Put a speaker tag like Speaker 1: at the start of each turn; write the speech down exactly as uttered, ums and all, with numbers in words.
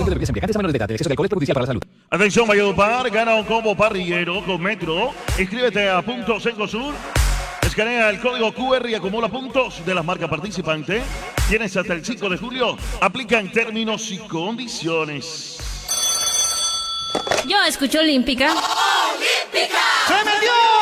Speaker 1: Atención, Valledupar, gana un combo parrillero con Metro. Inscríbete a Puntos Encosur. Escanea el código Q R y acumula puntos de las marcas participantes. Tienes hasta el cinco de julio. Aplican términos y condiciones.
Speaker 2: Yo escucho Olímpica.
Speaker 3: ¡Olímpica!
Speaker 1: ¡Se metió!